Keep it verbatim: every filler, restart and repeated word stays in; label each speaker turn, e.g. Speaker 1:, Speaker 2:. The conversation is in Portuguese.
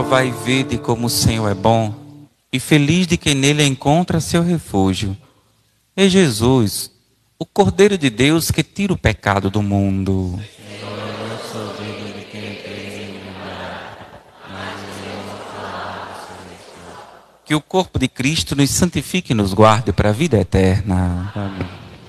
Speaker 1: provai e vede como o Senhor é bom, e feliz de quem nele encontra seu refúgio. É Jesus, o Cordeiro de Deus que tira o pecado do mundo.
Speaker 2: Senhor, eu não sou digno de quem entreis em minha morada, mas em uma palavra só.
Speaker 1: Que o corpo de Cristo nos santifique e nos guarde para a vida eterna.
Speaker 2: Amém.